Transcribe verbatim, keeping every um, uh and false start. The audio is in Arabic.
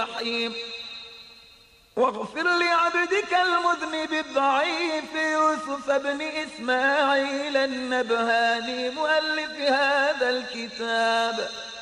الرحيم. واغفر لعبدك المذنب الضعيف يوسف بن إسماعيل النبهاني مؤلف هذا الكتاب